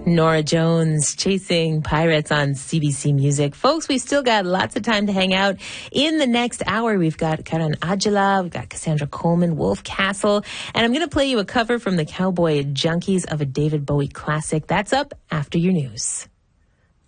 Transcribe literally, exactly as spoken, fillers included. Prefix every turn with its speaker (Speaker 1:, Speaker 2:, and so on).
Speaker 1: Nora Jones, Chasing Pirates on C B C Music. Folks, we still got lots of time to hang out. In the next hour, we've got Karan Aujla, we've got Cassandra Coleman, Wolf Castle, and I'm going to play you a cover from the Cowboy Junkies of a David Bowie classic. That's up after your news.